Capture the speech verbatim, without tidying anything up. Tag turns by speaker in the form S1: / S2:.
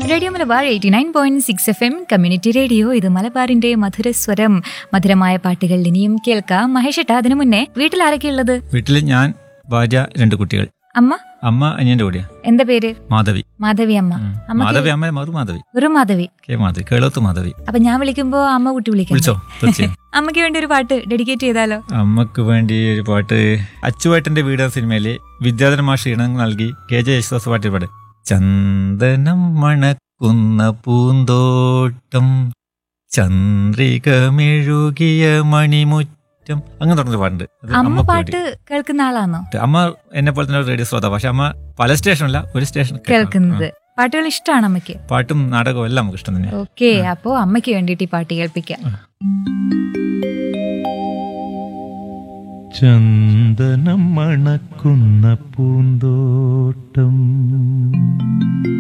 S1: Radio Malabar eighty nine point six F M community radio. ഇത് മലബാറിന്റെ മധുരസ്വരം. മധുരമായ പാട്ടുകൾ ഇനിയും കേൾക്കാം. മഹേഷേട്ടാ, അതിനു മുന്നേ വീട്ടിൽ ആരൊക്കെയുള്ളത്?
S2: വീട്ടില് ഞാൻ, ഭാര്യ, രണ്ട് കുട്ടികൾ.
S1: അമ്മ?
S2: അമ്മ അനിയന്റെ കൂടിയാ.
S1: എന്താ പേര്?
S2: മാധവി.
S1: മാധവി അമ്മ.
S2: മാധവി അമ്മ മറു മാധവി.
S1: ഒരു മാധവി.
S2: കെ മാധവി, കേളോത്ത് മാധവി.
S1: അപ്പൊ ഞാൻ വിളിക്കുമ്പോ അമ്മ കുട്ടി വിളിക്കാം.
S2: വിളിച്ചോ? തീർച്ചയായും.
S1: അമ്മയ്ക്ക് വേണ്ടി ഒരു പാട്ട് ഡെഡിക്കേറ്റ് ചെയ്താലോ?
S2: അമ്മക്ക് വേണ്ടി ഒരു പാട്ട് അച്ചുവേട്ടന്റെ വീട് സിനിമയില് വിദ്യാധര മാഷ് ഇണം നൽകി കെ ജെ യേശുദാസ് പാട്ടിൽ പാട്. ചന്ദനം മണക്കുന്ന പൂന്തോട്ടം, ചന്ദ്രിക മെഴുകിയ മണിമുറ്റം, അങ്ങനെ തുടങ്ങുന്ന പാട്ടുണ്ട്.
S1: അമ്മ പാട്ട് കേൾക്കുന്ന ആളാണോ?
S2: അമ്മ എന്നെ പോലെ തന്നെ ഒരു റേഡിയോ ശ്രോത. പക്ഷെ അമ്മ പല സ്റ്റേഷനല്ല, ഒരു സ്റ്റേഷൻ
S1: കേൾക്കുന്നത്. പാട്ടുകൾ ഇഷ്ടമാണ് അമ്മയ്ക്ക്?
S2: പാട്ടും നാടകവും എല്ലാം നമുക്ക് ഇഷ്ടം തന്നെ.
S1: ഓക്കെ, അപ്പോ അമ്മയ്ക്ക് വേണ്ടിയിട്ട് ഈ പാട്ട് കേൾപ്പിക്കാം.
S3: ചന്ദനം മണക്കുന്ന പൂന്തോട്ടം,